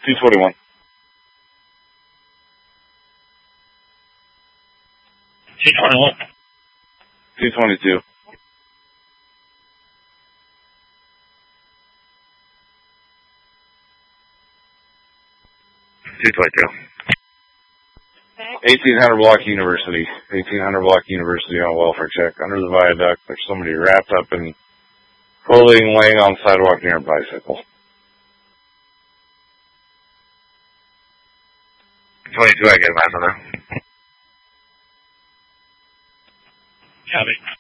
221. 221. 222. 1800 Block University. 1800 Block University on welfare check. Under the viaduct, there's somebody wrapped up in clothing laying on the sidewalk near a bicycle. 22, I get that. Copy.